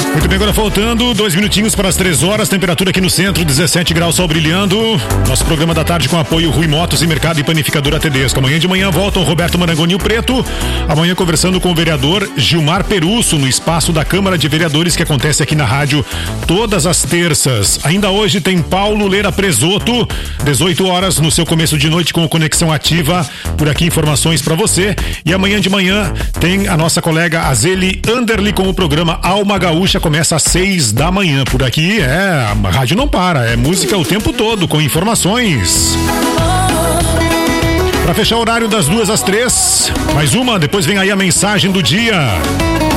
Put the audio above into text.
Muito bem, agora faltando 2 minutinhos para as 3 horas, temperatura aqui no centro, 17 graus, sol brilhando. Nosso programa da tarde com apoio Rui Motos e Mercado e Panificadora Tedesco. Amanhã de manhã voltam Roberto Marangoni e o Preto. Amanhã conversando com o vereador Gilmar Perusso no espaço da Câmara de Vereadores que acontece aqui na rádio todas as terças. Ainda hoje tem Paulo Leira Presoto, 18 horas no seu começo de noite com o Conexão Ativa. Por aqui informações para você. E amanhã de manhã tem a nossa colega Azeli Anderli com o programa Alma Gaúcha. Começa às 6 da manhã. Por aqui a rádio não para, é música o tempo todo, com informações. Para fechar o horário das 2 às 3, mais uma, depois vem aí a mensagem do dia.